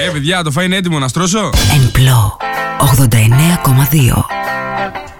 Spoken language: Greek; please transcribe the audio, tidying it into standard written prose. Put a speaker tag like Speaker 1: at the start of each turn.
Speaker 1: Παιδιά, το φάει είναι έτοιμο να στρώσω.
Speaker 2: Εμπλό 89,2.